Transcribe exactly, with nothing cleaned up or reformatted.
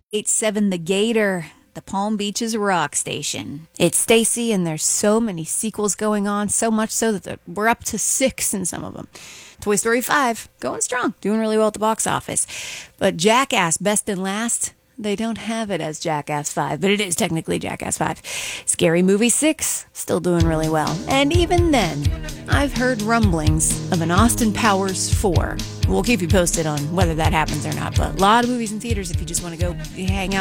eight seven The Gator, the Palm Beaches rock station. It's Stacy, and there's so many sequels going on, so much so that the, we're up to six in some of them. Toy Story five, going strong, doing really well at the box office. But Jackass, Best and Last, they don't have it as Jackass five, but it is technically Jackass five. Scary Movie six, still doing really well. And even then, I've heard rumblings of an Austin Powers four. We'll keep you posted on whether that happens or not, but a lot of movies in theaters if you just want to go hang out.